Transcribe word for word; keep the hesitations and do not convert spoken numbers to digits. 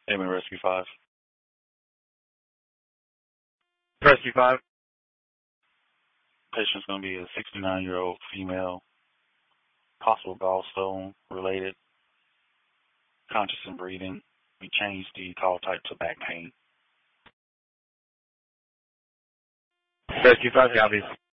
Amen Rescue five. Rescue five. Patient's going to be a sixty-nine-year-old female, possible gallstone related, conscious and breathing. We changed the call type to back pain. Rescue five copies.